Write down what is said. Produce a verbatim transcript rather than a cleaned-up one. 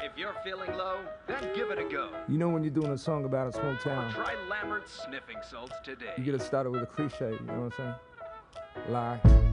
If you're feeling low, then give it a go. You know when you're doing a song about a small town, Try Lambert's sniffing salts today. you gotta start it with a cliche, you know what I'm saying? Like